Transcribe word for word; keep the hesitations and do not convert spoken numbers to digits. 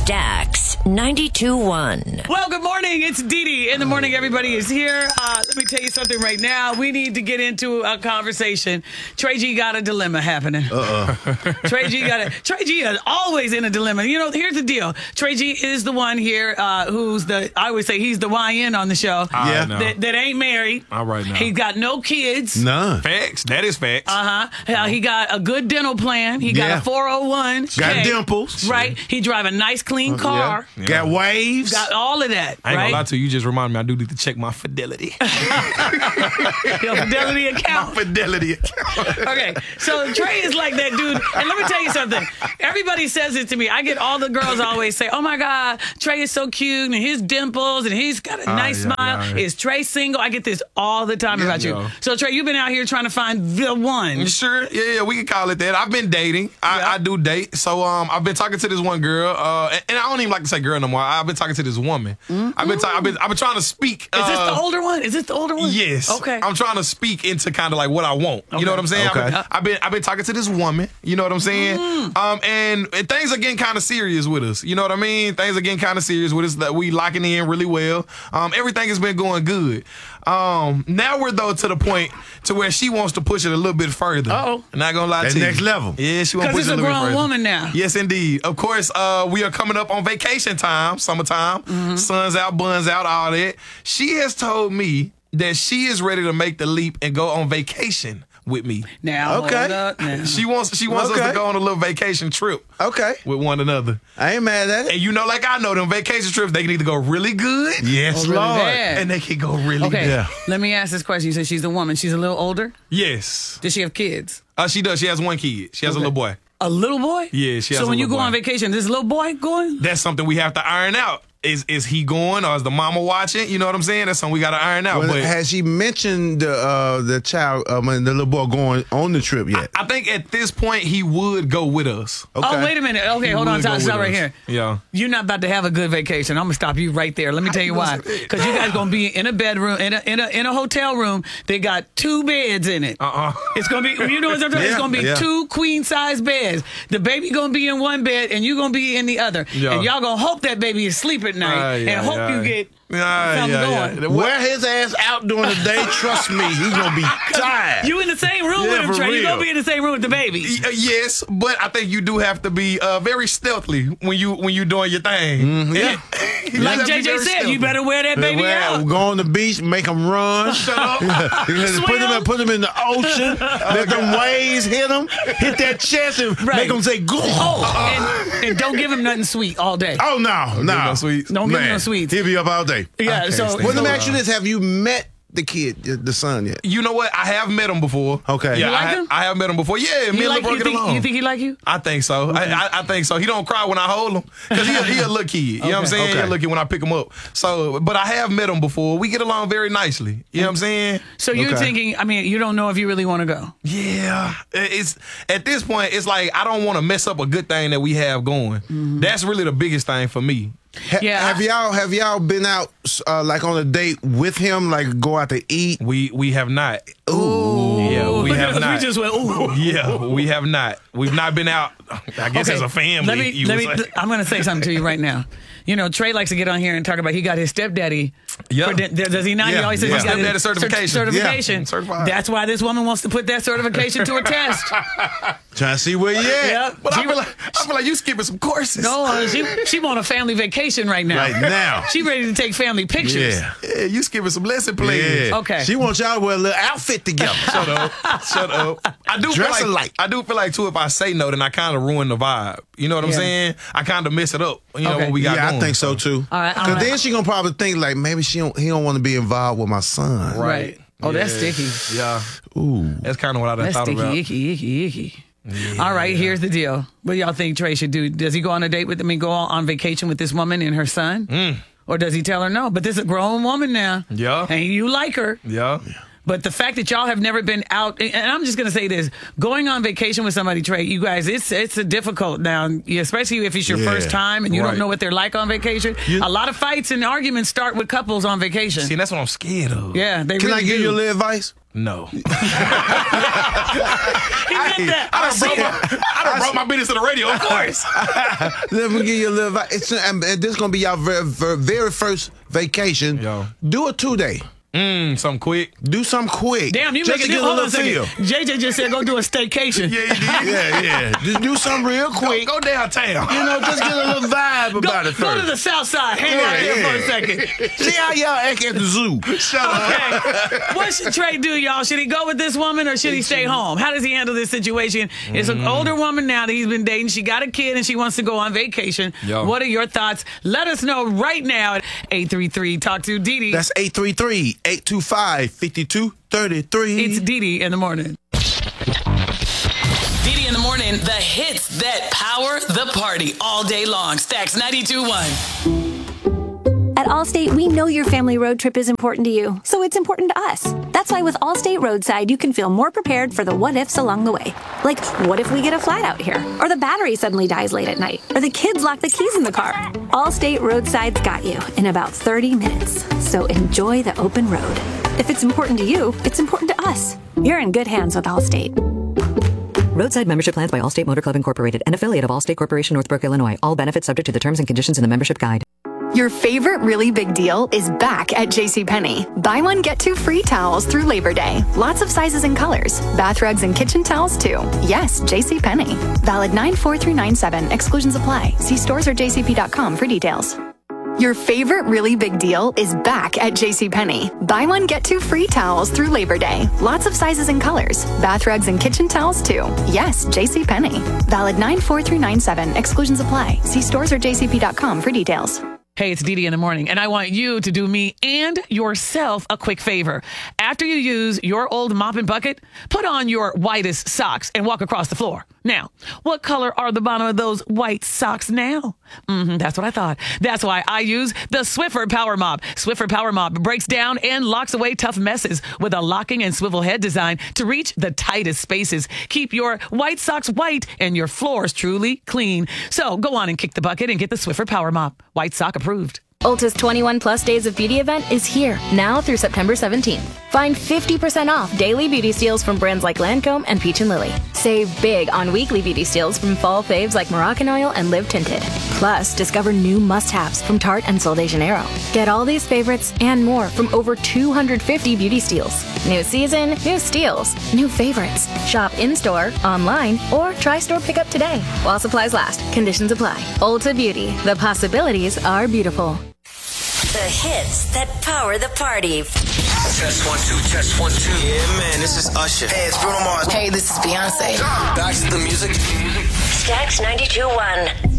Stax ninety-two point one. Well, good morning. It's Dee Dee. In the morning, everybody is here. Uh, let me tell you something right now. We need to get into a conversation. Trey G got a dilemma happening. Uh-uh. Trey G got a Trey G is always in a dilemma. You know, here's the deal. Trey G is the one here uh, who's the, I always say he's the Y N on the show. Yeah. That, that ain't married. All right now. He got no kids. None. Facts. That is facts. Uh-huh. Uh, he got a good dental plan. He got Yeah. a four oh one. Got K. dimples. Right. He drive a nice, clean car. Yeah. Got waves. Got all of that. I ain't right? gonna lie to you. You just reminded me. I do need to check my fidelity. Your fidelity account. Fidelity account. Okay, so Trey is like that dude. And let me tell you something. Everybody says it to me. I get all the girls always say, oh my God, Trey is so cute and his dimples and he's got a nice yeah, smile. yeah, yeah. Is Trey single? I get this all the time about you. yeah. So Trey, you've been out here trying to find the one. Sure, yeah, yeah, we can call it that. I've been dating. I, Yeah. I do date. So um, I've been talking to this one girl, uh, and, and I don't even like to say girl no more. I've been talking to this woman. I've been, ta- I've been, I've been trying to speak. Is this uh, the older one? Is this the older one? Yes. Okay. I'm trying to speak into kind of like what I want. Okay. You know what I'm saying? Okay. I've, been, I've been I've been talking to this woman. You know what I'm saying? Mm. Um, and, and things are getting kind of serious with us. You know what I mean? Things are getting kind of serious with us. That we locking in really well. Um, everything has been going good. Um, now we're though to the point to where she wants to push it a little bit further. Uh-oh. Not gonna lie That to you. next level. Yeah, she wants to Because push it's it a a little bit grown further. woman now. Yes, indeed. Of course, uh, we are coming up on vacation time, summertime. Mm-hmm. Sun's out, buns out, all that. She has told me that she is ready to make the leap and go on vacation with me. Now, Okay. hold up now. She wants she wants us Okay. to go on a little vacation trip Okay. with one another. I ain't mad at it. And you know, like I know, them vacation trips, they can either go really good Yes, Oh, really Lord. bad. and they can go really Okay, Yeah. let me ask this question. You said she's a woman. She's a little older. Yes. Does she have kids? Uh, she does. She has one kid. She has Okay. a little boy. A little boy? Yeah, she has So a when you little go boy. on vacation, this little boy going? That's something we have to iron out. Is is he going or is the mama watching? You know what I'm saying? That's something we got to iron out. Well, but has she mentioned the uh, the child, um, the little boy going on the trip yet? I think at this point he would go with us. Okay. Oh, wait a minute. Okay, He hold on. would Stop, go stop with right us. here. Yeah. You're not about to have a good vacation. I'm gonna stop you right there. Let me tell you why. Because you guys gonna be in a bedroom, in a in a in a hotel room. They got two beds in it. Uh-uh. It's gonna be. You know what I'm talking about? It's Yeah, gonna be yeah. two queen size beds. The baby gonna be in one bed, and you gonna be in the other. Yeah. And y'all gonna hope that baby is asleep at night, Uh, yeah, and hope yeah. you get Yeah, something yeah, going. yeah. Wear his ass out during the day. Trust me, he's gonna be tired. You in the same room Yeah, with him, for Trey. You gonna real. be in the same room with the baby. Y- uh, Yes, but I think you do have to be uh, very stealthhy when you when you doing your thing. yeah. You Like have to J be J very said, stealthy. you better wear that baby Well, out. go on the beach, make him run. Shut up. put him in, put him in the ocean. Let them waves hit him, hit that chest, and Right. make him say, "Go." Oh, and, and don't give him nothing sweet all day. Oh no, no, no sweets. Don't give him Man, no sweets. He'll be up all day. Yeah, so, stand Well, let me so- ask you this: have you met the kid, the son, yet? You know what? I have met him before. Okay. Yeah, You like I, ha- him? I have met him before. Yeah, me You, and like, LeBron you, get think, along. you think he like you? I think so. I, I, I think so. He don't cry when I hold him because he, a- he a little kid. You know what I'm Okay. saying? He a Okay. little kid when I pick him up. So, but I have met him before. We get along very nicely. You know what I'm saying? So you're Okay. thinking, I mean, you don't know if you really want to go. Yeah, it's at this point. It's like I don't want to mess up a good thing that we have going. That's really the biggest thing for me. Ha- Yeah. Have y'all have y'all been out uh, like on a date with him, like go out to eat? We we have not. Ooh. Yeah, we Look at have us, not. We just went, ooh. Yeah, we have not. We've not been out. I guess as a family. Let me, you let would me, say. I'm going to say something to you right now. You know, Trey likes to get on here and talk about he got his stepdaddy. Yeah. for de- does he not? He Yeah, always says yeah. he got Stepdaddy his certification. cer- certification. Yeah, certified. That's why this woman wants to put that certification to a test. Trying to see where you at Yep. But I She- feel like I feel like you skipping some courses. No, uh, she she want a family vacation right now. right now. She ready to take family pictures. Yeah. Yeah, you skipping some lesson plans. Yeah. Okay. She wants y'all to wear a little outfit together. Shut up. Shut up. I do feel Dress like alike. I do feel like too if I say no, then I kind of ruin the vibe. You know what I'm Yeah. saying? I kind of mess it up. You know Okay. what we got yeah, going. I think so too. All right, all Because right. then she gonna probably think like maybe she don't, he don't want to be involved with my son. Right. Oh, that's Yeah. sticky. Yeah. Ooh. That's kind of what I done That's thought sticky, about. icky, icky, icky. All right, here's the deal. What do y'all think Trey should do? Does he go on a date with, I mean, go on vacation with this woman and her son? Mm. Or does he tell her no? But this is a grown woman now. Yeah. And you like her. Yeah. But the fact that y'all have never been out, and I'm just going to say this, going on vacation with somebody, Trey, you guys, it's it's a difficult now, especially if it's your Yeah, first time and you right. don't know what they're like on vacation. You- a lot of fights and arguments start with couples on vacation. See, that's what I'm scared of. yeah, they Can really I give do. you a little advice? No. He meant that. I done, brought my, I done brought my business to the radio, of course. Let me give you a little advice. It's, and this is going to be your very, very first vacation. Yo. Do a two-day. Mmm, something quick. Do something quick. Damn, you just making to it. get a Hold on a little second. feel. J J just said go do a staycation. Yeah, you did. Yeah, yeah. Just do something real Go, quick. go downtown. You know, just get a little vibe Go, about it go first. to the south side. Hang Yeah, out here yeah. for a second. See how y'all act at the zoo. Shut up. Okay. What should Trey do, y'all? Should he go with this woman or should he stay home? How does he handle this situation? It's an older woman now that he's been dating. She got a kid and she wants to go on vacation. Yo. What are your thoughts? Let us know right now at eight three three talk to Didi. That's eight three three, eight two five, five two three three. It's Didi in the morning. Didi in the morning, the hits that power the party all day long. Stacks ninety-two point one. At Allstate, we know your family road trip is important to you, so it's important to us. That's why with Allstate Roadside, you can feel more prepared for the what-ifs along the way. Like, what if we get a flat out here? Or the battery suddenly dies late at night? Or the kids lock the keys in the car? Allstate Roadside's got you in about thirty minutes, so enjoy the open road. If it's important to you, it's important to us. You're in good hands with Allstate. Roadside membership plans by Allstate Motor Club Incorporated, an affiliate of Allstate Corporation, Northbrook, Illinois. All benefits subject to the terms and conditions in the membership guide. Your favorite really big deal is back at JCPenney. Buy one, get two free towels through Labor Day. Lots of sizes and colors. Bath rugs and kitchen towels too. Yes, JCPenney. Valid nine four through nine seven. Exclusions apply. See stores or j c p dot com for details. Your favorite really big deal is back at JCPenney. Buy one, get two free towels through Labor Day. Lots of sizes and colors. Bath rugs and kitchen towels too. Yes, JCPenney. Valid nine four through nine seven. Exclusions apply. See stores or j c p dot com for details. Hey, it's Didi in the morning, and I want you to do me and yourself a quick favor. After you use your old mop and bucket, put on your whitest socks and walk across the floor. Now, what color are the bottom of those white socks now? Mm-hmm, that's what I thought. That's why I use the Swiffer Power Mop. Swiffer Power Mop breaks down and locks away tough messes with a locking and swivel head design to reach the tightest spaces. Keep your white socks white and your floors truly clean. So go on and kick the bucket and get the Swiffer Power Mop. White sock approved. Ulta's twenty-one plus Days of Beauty event is here now through September seventeenth. Find fifty percent off daily beauty steals from brands like Lancome and Peach and Lily. Save big on weekly beauty steals from fall faves like Moroccan Oil and Live Tinted. Plus, discover new must-haves from Tarte and Sol de Janeiro. Get all these favorites and more from over two hundred fifty beauty steals. New season, new steals, new favorites. Shop in-store, online, or try store pickup today. While supplies last, conditions apply. Ulta Beauty, the possibilities are beautiful. The hits that power the party. Test one, two, test one, two. Yeah, man, this is Usher. Hey, it's Bruno Mars. Hey, this is Beyonce. Back to the music. Stacks ninety-two point one.